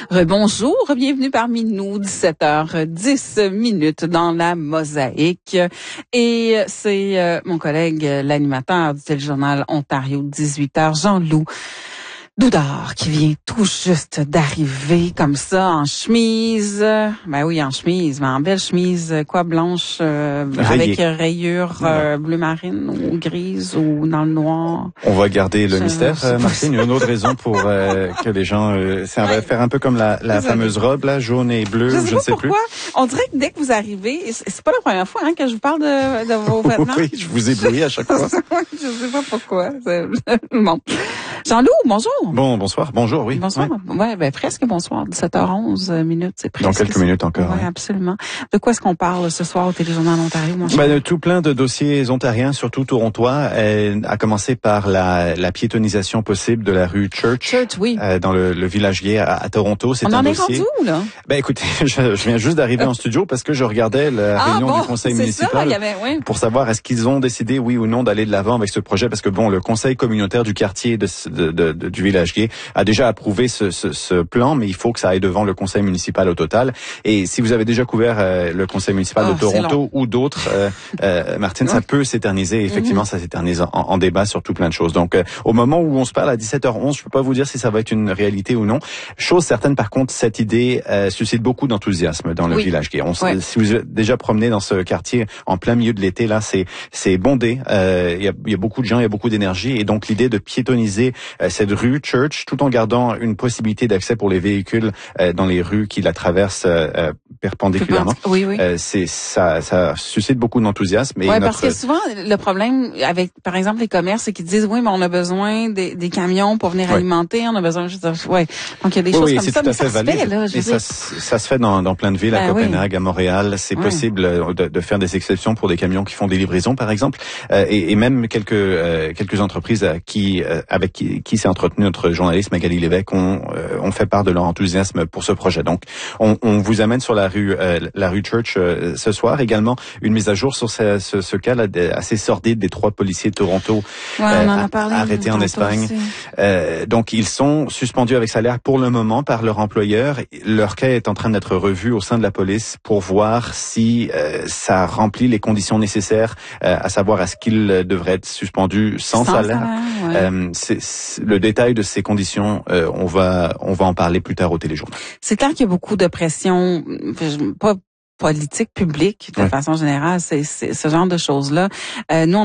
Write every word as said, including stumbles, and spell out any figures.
Rebonjour, bienvenue parmi nous, dix-sept heures dix minutes dans la mosaïque. Et c'est euh, mon collègue, l'animateur du téléjournal Ontario, dix-huit heures, Jean-Loup Doudard, qui vient tout juste d'arriver comme ça en chemise. Ben oui, en chemise, mais en belle chemise, quoi, blanche, euh, avec rayures euh, bleu marine ou grise ou dans le noir. On va garder le je, mystère, euh, Martine. Une autre raison pour euh, que les gens... Euh, ça va faire un peu comme la, la fameuse robe, là, jaune et bleue, je sais, je ne sais pourquoi. plus. On dirait que dès que vous arrivez, c'est pas la première fois hein, que je vous parle de, de vos vêtements. Oui, je vous éblouis à chaque fois. Je sais pas pourquoi. Bon. Jean-Loup, bonjour. Bon, bonsoir. Bonjour, oui. Bonsoir. Oui, ouais, ben presque bonsoir. dix-sept heures onze minutes, c'est presque. Dans quelques ça. minutes encore. Oui, oui. Absolument. De quoi est-ce qu'on parle ce soir au Téléjournal Ontario, mon cher? Ben, de tout plein de dossiers ontariens, surtout torontois, euh, à commencer par la, la piétonisation possible de la rue Church, Church oui. euh, dans le, le village gay à, à Toronto. C'est On un en dossier. est rendu où, là? Ben écoutez, je, je viens juste d'arriver en studio parce que je regardais la ah, réunion bon, du conseil c'est municipal ça, il y avait, oui. pour savoir est-ce qu'ils ont décidé, oui ou non, d'aller de l'avant avec ce projet, parce que bon, le conseil communautaire du quartier de, de, de, de, du village gay a déjà approuvé ce, ce, ce plan, mais il faut que ça aille devant le conseil municipal au total. Et si vous avez déjà couvert euh, le conseil municipal oh, de Toronto ou d'autres, euh, euh, Martine, oui. ça peut s'éterniser. Effectivement, mm-hmm. ça s'éternise en, en débat sur tout plein de choses. Donc, euh, au moment où on se parle à dix-sept heures onze, je peux pas vous dire si ça va être une réalité ou non. Chose certaine, par contre, cette idée euh, suscite beaucoup d'enthousiasme dans le oui. village gay. On, ouais. Si vous êtes déjà promené dans ce quartier en plein milieu de l'été, là, c'est c'est bondé. Euh, il y, a, y a beaucoup de gens, il y a beaucoup d'énergie, et donc l'idée de piétoniser euh, cette rue Church, tout en gardant une possibilité d'accès pour les véhicules euh, dans les rues qui la traversent euh, perpendiculairement. Oui, oui. Euh, c'est ça, ça suscite beaucoup d'enthousiasme. Oui, notre... parce que souvent le problème avec, par exemple, les commerces, c'est qu'ils disent oui, mais on a besoin des, des camions pour venir oui. alimenter, on a besoin, je veux dire, ouais. Donc il y a des oui, choses oui, comme ça, mais ça se fait, là. Je et ça, ça se fait dans, dans plein de villes, ben à Copenhague, oui. à Montréal. C'est oui. possible de, de faire des exceptions pour des camions qui font des livraisons, par exemple, euh, et, et même quelques euh, quelques entreprises qui euh, avec qui, qui s'est entretenu notre journaliste Magali Lévesque ont euh, ont fait part de leur enthousiasme pour ce projet. Donc, on, on vous amène sur la rue euh, la rue Church euh, ce soir. Également, une mise à jour sur ce, ce, ce cas là, assez sordide des trois policiers de Toronto ouais, euh, on en a parlé, arrêtés en Espagne. Euh, donc, ils sont suspendus avec salaire pour le moment par leur employeur. Leur cas est en train d'être revu au sein de la police pour voir si euh, ça remplit les conditions nécessaires, euh, à savoir est-ce qu'ils devraient être suspendus sans, sans salaire. salaire ouais. euh, c'est, c'est, le détail de ces conditions, euh, on va on va en parler plus tard au téléjournal. C'est clair qu'il y a beaucoup de pression, pas politique publique de ouais. façon générale, c'est, c'est ce genre de choses-là. Euh, nous,